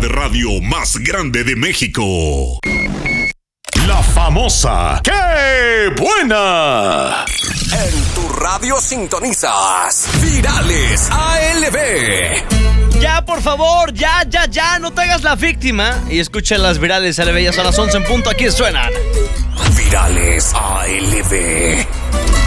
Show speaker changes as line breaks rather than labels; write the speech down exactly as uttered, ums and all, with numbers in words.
de radio más grande de México. La famosa ¡Qué buena!
En tu radio sintonizas Virales A L B.
Ya, por favor, ya, ya, ya, no te hagas la víctima. Y escucha las Virales A L B, ya son las once en punto, aquí suenan
Virales A L B.